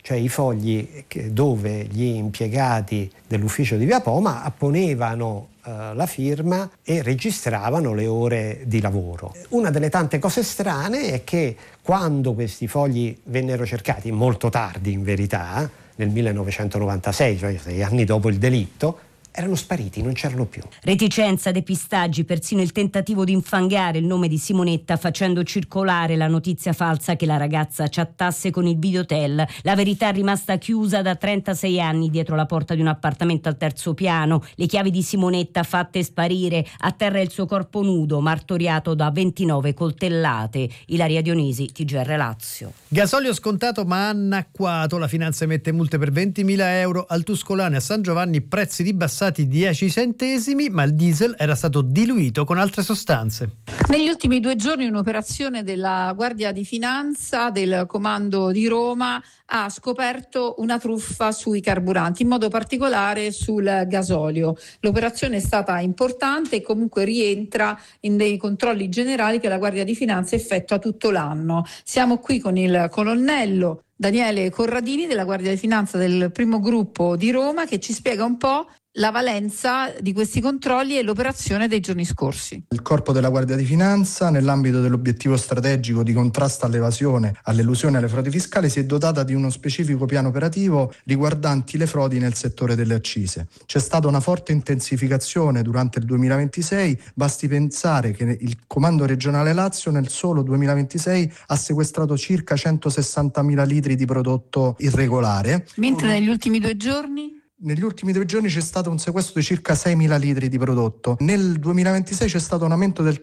cioè i fogli dove gli impiegati dell'ufficio di Via Poma apponevano la firma e registravano le ore di lavoro. Una delle tante cose strane è che quando questi fogli vennero cercati, molto tardi in verità, nel 1996, cioè 6 anni dopo il delitto, erano spariti, non c'erano più. Reticenza, depistaggi, persino il tentativo di infangare il nome di Simonetta facendo circolare la notizia falsa che la ragazza chattasse con il videotel. La verità è rimasta chiusa da 36 anni dietro la porta di un appartamento al terzo piano. Le chiavi di Simonetta fatte sparire, a terra il suo corpo nudo, martoriato da 29 coltellate. Ilaria Dionisi, TGR Lazio. Gasolio scontato ma annacquato. La finanza emette multe per 20.000 euro. Al Tuscolane a San Giovanni prezzi ribassati 10 centesimi, ma il diesel era stato diluito con altre sostanze. Negli ultimi 2 giorni un'operazione della Guardia di Finanza del Comando di Roma ha scoperto una truffa sui carburanti, in modo particolare sul gasolio. L'operazione è stata importante e comunque rientra in dei controlli generali che la Guardia di Finanza effettua tutto l'anno. Siamo qui con il colonnello Daniele Corradini della Guardia di Finanza del primo gruppo di Roma, che ci spiega un po' la valenza di questi controlli e l'operazione dei giorni scorsi. Il corpo della Guardia di Finanza, nell'ambito dell'obiettivo strategico di contrasto all'evasione, all'elusione e alle frodi fiscali, si è dotata di uno specifico piano operativo riguardanti le frodi nel settore delle accise. C'è stata una forte intensificazione durante il 2026, basti pensare che il Comando regionale Lazio nel solo 2026 ha sequestrato circa 160.000 litri di prodotto irregolare. Mentre negli ultimi 2 giorni? Negli ultimi 2 giorni c'è stato un sequestro di circa 6.000 litri di prodotto. Nel 2026 c'è stato un aumento del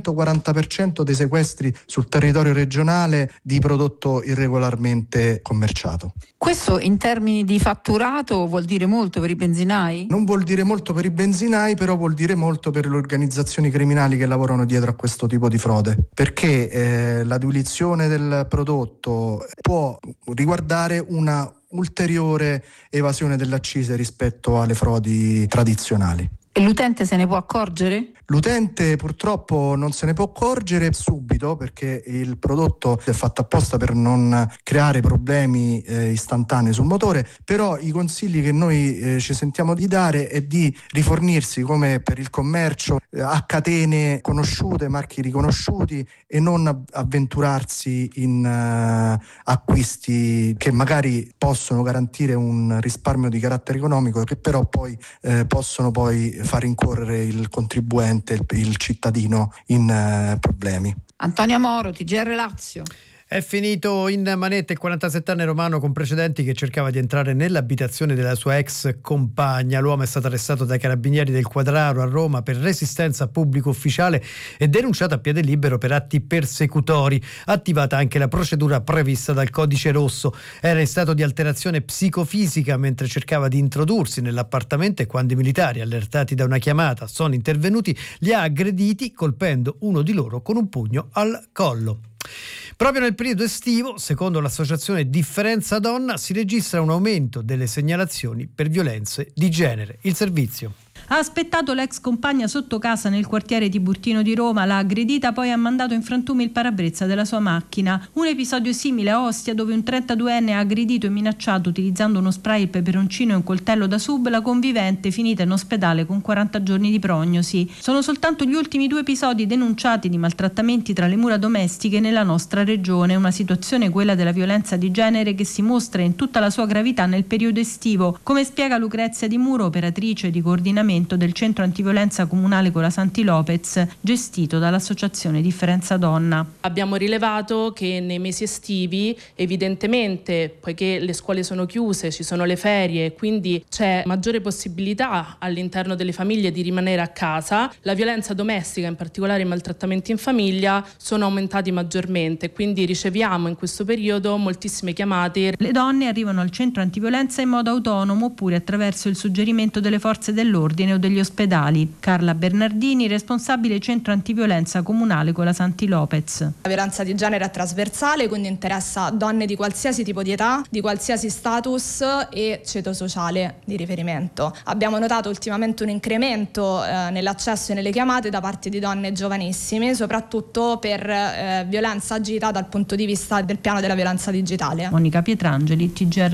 340% dei sequestri sul territorio regionale di prodotto irregolarmente commerciato. Questo in termini di fatturato vuol dire molto per i benzinai? Non vuol dire molto per i benzinai, però vuol dire molto per le organizzazioni criminali che lavorano dietro a questo tipo di frode, perché la diluizione del prodotto può riguardare una ulteriore evasione delle accise rispetto alle frodi tradizionali. E l'utente se ne può accorgere? L'utente purtroppo non se ne può accorgere subito, perché il prodotto è fatto apposta per non creare problemi istantanei sul motore, però i consigli che noi ci sentiamo di dare è di rifornirsi, come per il commercio, a catene conosciute, marchi riconosciuti, e non avventurarsi in acquisti che magari possono garantire un risparmio di carattere economico, che però poi possono poi far incorrere il contribuente, il cittadino, in problemi. Antonia Moro, TGR Lazio. È finito in manette il 47enne romano con precedenti che cercava di entrare nell'abitazione della sua ex compagna. L'uomo è stato arrestato dai carabinieri del Quadraro a Roma per resistenza a pubblico ufficiale e denunciato a piede libero per atti persecutori. Attivata anche la procedura prevista dal Codice Rosso. Era in stato di alterazione psicofisica mentre cercava di introdursi nell'appartamento e quando i militari, allertati da una chiamata, sono intervenuti, li ha aggrediti colpendo uno di loro con un pugno al collo. Proprio nel periodo estivo, secondo l'associazione Differenza Donna, si registra un aumento delle segnalazioni per violenze di genere. Il servizio. Ha aspettato l'ex compagna sotto casa nel quartiere Tiburtino di Roma, l'ha aggredita, poi ha mandato in frantumi il parabrezza della sua macchina. Un episodio simile a Ostia, dove un 32enne ha aggredito e minacciato utilizzando uno spray, il peperoncino e un coltello da sub la convivente, finita in ospedale con 40 giorni di prognosi. Sono soltanto gli ultimi 2 episodi denunciati di maltrattamenti tra le mura domestiche nella nostra regione, una situazione, quella della violenza di genere, che si mostra in tutta la sua gravità nel periodo estivo, come spiega Lucrezia Di Muro, operatrice di coordinamento del centro antiviolenza comunale Colasanti Lopez, gestito dall'associazione Differenza Donna. Abbiamo rilevato che nei mesi estivi, evidentemente, poiché le scuole sono chiuse, ci sono le ferie, quindi c'è maggiore possibilità all'interno delle famiglie di rimanere a casa, la violenza domestica, in particolare i maltrattamenti in famiglia, sono aumentati maggiormente, quindi riceviamo in questo periodo moltissime chiamate. Le donne arrivano al centro antiviolenza in modo autonomo oppure attraverso il suggerimento delle forze dell'ordine o degli ospedali. Carla Bernardini, responsabile centro antiviolenza comunale Colasanti Lopez. La violenza di genere è trasversale, quindi interessa donne di qualsiasi tipo di età, di qualsiasi status e ceto sociale di riferimento. Abbiamo notato ultimamente un incremento nell'accesso e nelle chiamate da parte di donne giovanissime, soprattutto per violenza agita dal punto di vista del piano della violenza digitale. Monica Pietrangeli, TGR